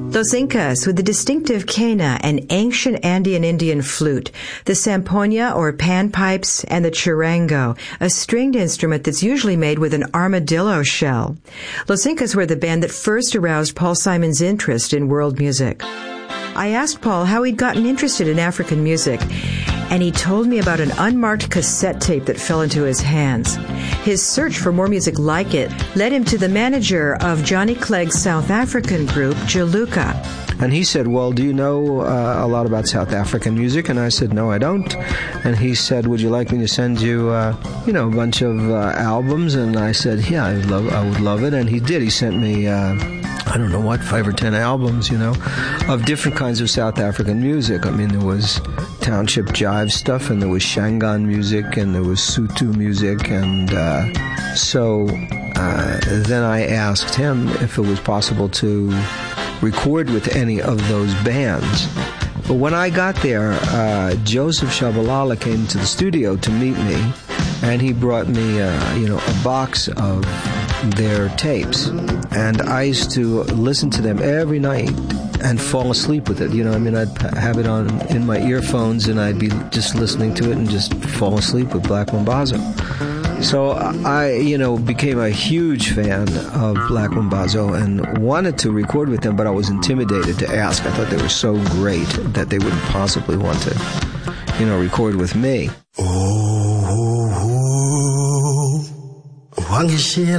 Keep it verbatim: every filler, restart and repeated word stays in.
Los Incas with the distinctive quena, an ancient Andean Indian flute, the zampoña or panpipes, and the charango, a stringed instrument that's usually made with an armadillo shell. Los Incas were the band that first aroused Paul Simon's interest in world music. I asked Paul how he'd gotten interested in African music, and he told me about an unmarked cassette tape that fell into his hands. His search for more music like it led him to the manager of Johnny Clegg's South African group, Juluka. And he said, well, do you know uh, a lot about South African music? And I said, no, I don't. And he said, would you like me to send you, uh, you know, a bunch of uh, albums? And I said, yeah, I would love, I would love it. And he did. He sent me, uh, I don't know what, five or ten albums, you know, of different kinds of South African music. I mean, there was township jive stuff, and there was Shangaan music, and there was Sotho music. And uh, so uh, then I asked him if it was possible to record with any of those bands. But when I got there, uh, Joseph Shabalala came to the studio to meet me, and he brought me, uh, you know, a box of their tapes. And I used to listen to them every night and fall asleep with it. You know, I mean, I'd have it on in my earphones, and I'd be just listening to it and just fall asleep with Black Mambazo. So I, you know, became a huge fan of Black Mambazo and wanted to record with them, but I was intimidated to ask. I thought they were so great that they wouldn't possibly want to, you know, record with me.